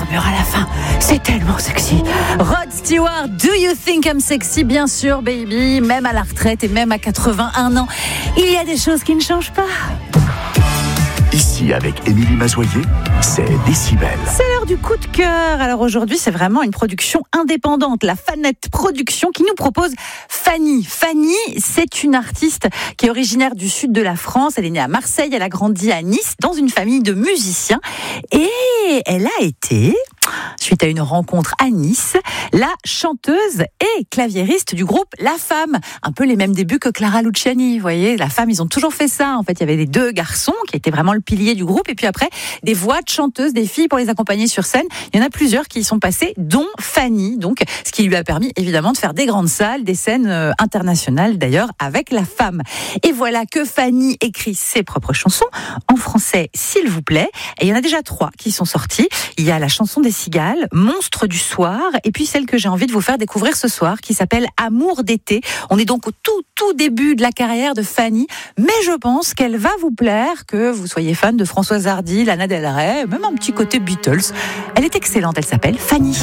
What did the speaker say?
murmure à la fin. C'est tellement sexy. Rod Stewart, Do You Think I'm Sexy? Bien sûr, baby. Même à la retraite et même à 81 ans, il y a des choses qui ne changent pas. Ici, avec Émilie Mazoyer, c'est Décibel. C'est l'heure du coup de cœur. Alors aujourd'hui, c'est vraiment une production indépendante, la Fanette Production, qui nous propose Fanny. Fanny, c'est une artiste qui est originaire du sud de la France. Elle est née à Marseille, elle a grandi à Nice, dans une famille de musiciens. Et elle a été, suite à une rencontre à Nice, la chanteuse et claviériste du groupe La Femme. Un peu les mêmes débuts que Clara Luciani, vous voyez. La Femme, ils ont toujours fait ça. En fait, il y avait les deux garçons qui étaient vraiment le pilier du groupe. Et puis après, des voix de chanteuses, des filles pour les accompagner sur scène. Il y en a plusieurs qui y sont passées, dont Fanny. Donc, ce qui lui a permis, évidemment, de faire des grandes salles, des scènes internationales, d'ailleurs, avec La Femme. Et voilà que Fanny écrit ses propres chansons, en français, s'il vous plaît. Et il y en a déjà 3 qui sont sorties. Il y a la chanson des cigales, Monstre du soir, et puis celle que j'ai envie de vous faire découvrir ce soir, qui s'appelle Amour d'été. On est donc au tout début de la carrière de Fanny, mais je pense qu'elle va vous plaire, que vous soyez fan de Françoise Hardy, Lana Del Rey, même un petit côté Beatles. Elle est excellente, elle s'appelle Fanny.